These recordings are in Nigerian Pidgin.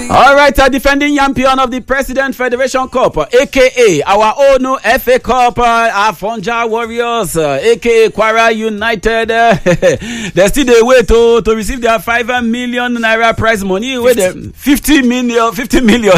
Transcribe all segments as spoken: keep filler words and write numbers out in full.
All right, uh, defending champion of the President Federation Cup, uh, aka our own F A Cup, uh, Afonja Warriors, uh, aka Kwara United. Uh, they still they wait to to receive their five million naira prize money. Where the fifty million, fifty million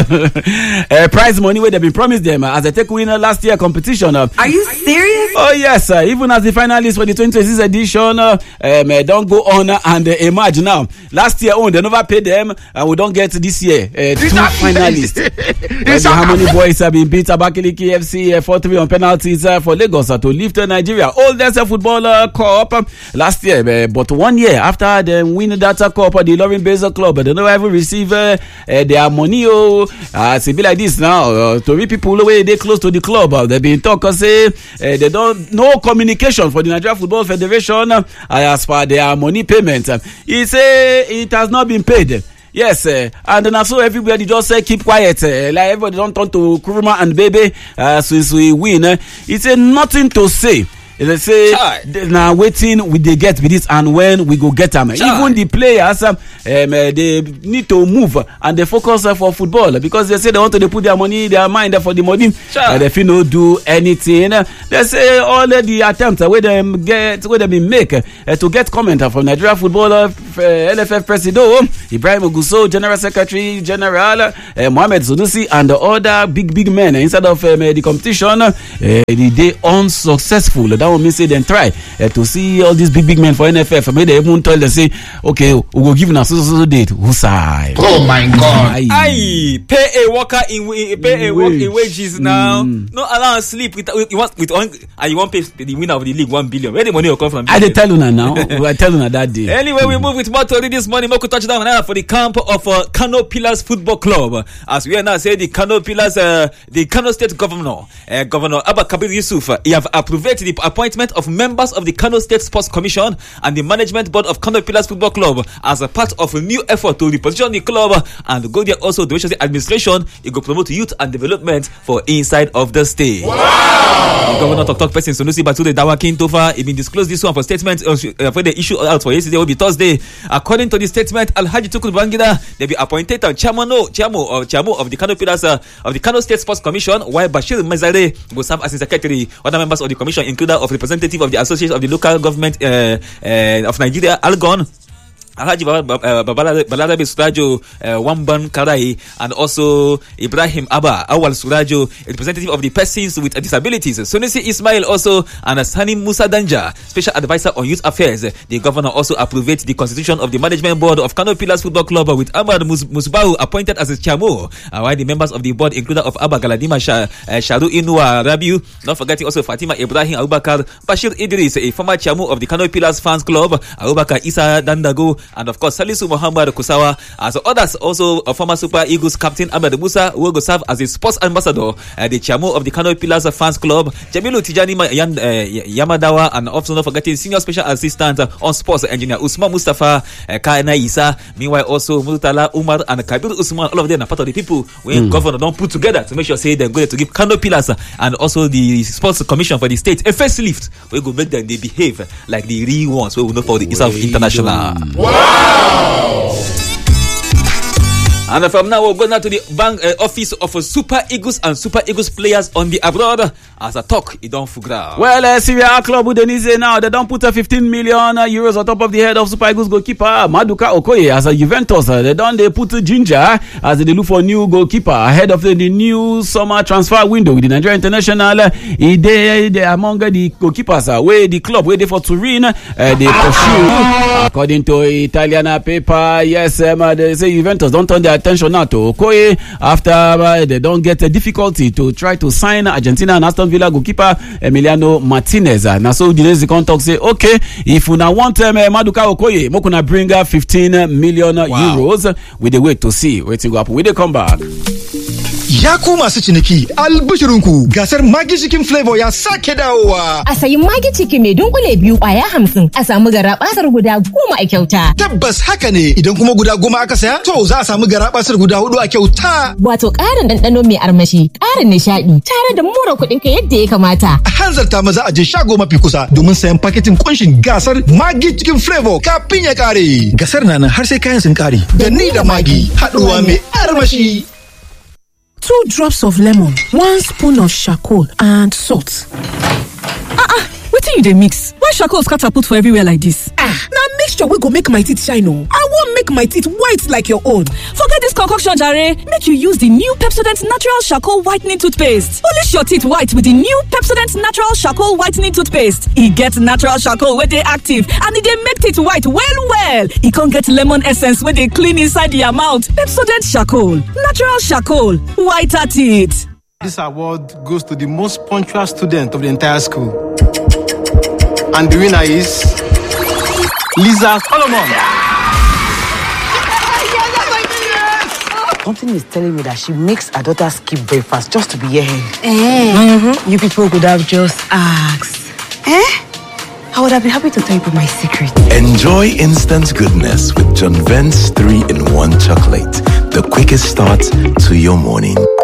uh, prize money where they been promised them uh, as they take winner last year competition. Uh, Are you serious? Oh yes, uh, even as the finalists for the twenty twenty-six edition, uh, um, uh, don't go on and uh, emerge now. Last year, oh, they never paid them, and we don't get this year. Uh, two finalists. uh, the Harmony Boys have been beat Abakaliki F C uh, four three on penalties uh, for Lagos uh, to lift uh, Nigeria oldest uh, football uh, cup uh, last year. Uh, but one year after they win that uh, cup, uh, the Lorin Basel Club, uh, they never even receive uh, uh, their money. Oh, uh, it's be like this now. Uh, to be people the way they close to the club, uh, they've been talking say uh, they don't no communication for the Nigeria Football Federation uh, as per their money payment. Uh, he say it has not been paid. Yes, uh, and then also everybody just say uh, keep quiet. Uh, like everybody don't turn to Kuruma and Baby uh, since we win. Uh, it's uh, nothing to say. They say now waiting we they get with this and when we go get them. Even the players um, um, they need to move and they focus uh, for football because they say they want to they put their money, their mind for the money. Uh, they feel no do anything. They say all the attempts uh, where they get where they been make uh, to get comment from Nigeria Football uh, L F F President Ibrahim Oguso, General Secretary General uh, Mohamed Sunusi and the other big big men uh, inside of um, uh, the competition. Uh, they unsuccessful. That would mean say then try uh, to see all these big big men for N F F. Maybe they even tell them say, okay, we will give them so so so date. Who side? Oh my God! Aye, Aye. Pay a worker in, in pay a work in wages now. Mm. No allow sleep with with, with, with on, and you want pay the winner of the league one billion. Where the money will come from? I dey tell you now. I tell you that day. Anyway, we move with more to this morning. Moko touchdown now for the camp of uh, Kano Pillars Football Club. As we are now say the Kano Pillars, uh, the Kano State Governor, uh, Governor Abba Kabir Yusuf, uh, he have approved the appointment of members of the Kano State Sports Commission and the management board of Kano Pillars Football Club as a part of a new effort to reposition the club and go there also the State administration. It go promote youth and development for inside of the state. Wow! The Governor Talk Talk person Sunusi Bature Dawakin Tofa, he been disclosed this one for statement uh, for the issue out for yesterday will be Thursday. According to the statement, Alhaji Tukur Bangida they be appointed as chairman or chairman of chairman of the Kano Pillars uh, of the Kano State Sports Commission, while Bashir Mazare will serve as secretary. Other members of the commission include of representative of the Association of the Local Government uh, uh, of Nigeria, Algon, Alhaji Balarabe Surajo, Wamban Karai, and also Ibrahim Abba Awal Surajo, representative of the persons with disabilities. Sunusi Ismail also, and Sani Musa Danja, special advisor on youth affairs. The governor also approved the constitution of the management board of Kano Pillars Football Club with Ahmad Mus- Musbahu appointed as its chairman, uh, while the members of the board included of Abba Galadima Shah, uh, Sharu Inua Rabiu, not forgetting also Fatima Ibrahim Abubakar, Bashir Idris, a former chairman of the Kano Pillars Fans Club, Abubakar Isa Dandago, and of course Salisu Muhammad Kusawa, as others also a former Super Eagles captain Ahmed Musa who will serve as a sports ambassador, uh, the chairman of the Kano Pillars Fans Club, Jamilu Tijani Yan, uh, Yamadawa, and also not forgetting senior special assistant uh, on sports engineer Usman Mustafa uh, Kaina Isa. Meanwhile also Murtala Umar and Kabir Usman, all of them are part of the people when mm. governor don't put together to make sure say they're going to give Kano Pillars uh, and also the sports commission for the state a first lift. We go make them they behave like the real ones we will know for the East of International. Wow! And from now we'll go now to the bank uh, office of uh, Super Eagles and Super Eagles players on the abroad as a talk it don't fugra. Well, uh, Syria club with Denise now they don't put a uh, fifteen million uh, euros on top of the head of Super Eagles goalkeeper Maduka Okoye as a Juventus. Uh, they don't they put uh, Ginger as they look for new goalkeeper ahead of the, the new summer transfer window with the Nigeria International. Uh, they they among the goalkeepers uh, where the club where they for Turin uh, they pursue according to Italian paper. Yes, um, uh, they say Juventus don't turn their attention now to Okoye after uh, they don't get a difficulty to try to sign Argentina and Aston Villa goalkeeper Emiliano Martinez. Uh, now so the next contact say okay, if you now want um, Maduka Okoye, we gonna bring uh, fifteen million wow. euros. We dey wait to see waiting go happen. We dey come back. Ya ku masu ciniki, albishirinku gasar Maggi Chicken Flavor ya sake dawowa. A sayi Maggi Chicken mai dunkule biyu kwaya hamsin a samu garabasar guda goma a kyauta. Tabbas haka ne, idan kuma guda goma aka saya, to za a samu garabasar guda hudu a kyauta. Wato ƙarin ɗanɗano mai armashi, ƙarin nishaɗi, tare da more kuɗin ka yadda ya kamata. A hanzarta maza a je shago mafi kusa domin sayan paketin kunshin gasar Maggi Chicken Flavor kafin ya kare. Gasar na nan har sai kayan sun kare. Da ni da Maggi, haɗuwa mai armashi. Two drops of lemon, one spoon of charcoal and salt. Ah ah, wetin you dey mix? Why charcoal scatter put for everywhere like this? Ah, na mixture wey go make my teeth shine o. I wan make my teeth white like your own. Forget this concoction jare, make you use the new Pepsodent Natural Charcoal Whitening Toothpaste. Polish your teeth white with the new Pepsodent Natural Charcoal Whitening Toothpaste. E get natural charcoal wey dey active and e dey make teeth white well well. E con get lemon essence wey dey clean inside your mouth. Pepsodent Charcoal, natural charcoal, whiter teeth. This award goes to the most punctual student of the entire school. And the winner is Lisa Solomon. Something is telling me that she makes her daughter skip breakfast just to be here. Eh. Mm-hmm. You people could have just asked. Eh? I would have been happy to tell you my secret. Enjoy instant goodness with John Vent's three in one chocolate. The quickest start to your morning.